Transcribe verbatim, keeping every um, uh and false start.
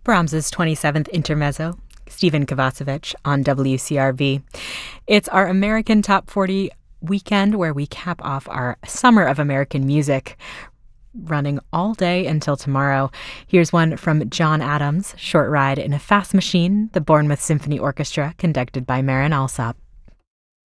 Brahms's twenty-seventh Intermezzo, Stephen Kovacevic on W C R V. It's our American Top forty weekend where we cap off our Summer of American Music, running all day until tomorrow. Here's one from John Adams, Short Ride in a Fast Machine, the Bournemouth Symphony Orchestra, conducted by Marin Alsop.